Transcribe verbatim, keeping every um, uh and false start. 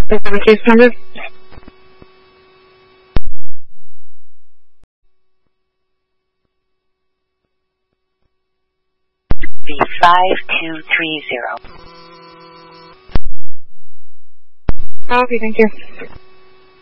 The case number? B five two three zero. Okay, thank you.